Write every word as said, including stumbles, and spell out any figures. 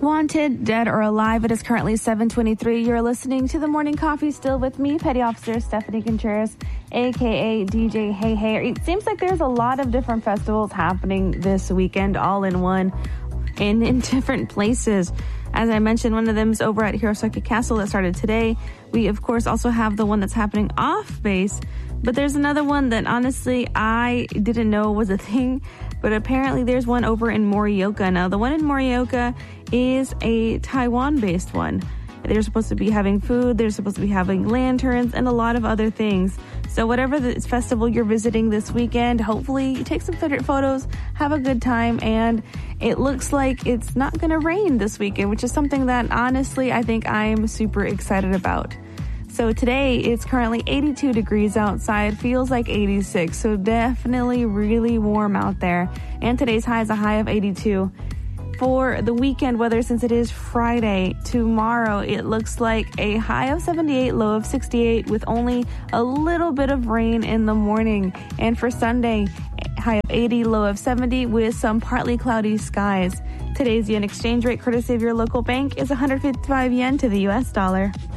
Wanted, dead or alive. It is currently seven twenty-three. You're listening to The Morning Coffee, still with me, Petty Officer Stephanie Contreras, a k a. D J Hey Hey. It seems like there's a lot of different festivals happening this weekend, all in one, and in different places. As I mentioned, one of them is over at Hirosaki Castle that started today. We, of course, also have the one that's happening off base. But there's another one that, honestly, I didn't know was a thing. But apparently there's one over in Morioka. Now, the one in Morioka is a Taiwan-based one. They're supposed to be having food. They're supposed to be having lanterns and a lot of other things. So whatever the festival you're visiting this weekend, hopefully you take some photos, have a good time, and it looks like it's not going to rain this weekend, which is something that, honestly, I think I'm super excited about. So today, it's currently eighty-two degrees outside, feels like eighty-six, so definitely really warm out there. And today's high is a high of eighty-two. For the weekend weather, since it is Friday, tomorrow, it looks like a high of seventy-eight, low of sixty-eight, with only a little bit of rain in the morning. And for Sunday, high of eighty, low of seventy, with some partly cloudy skies. Today's yen exchange rate, courtesy of your local bank, is one hundred fifty-five yen to the U S dollar.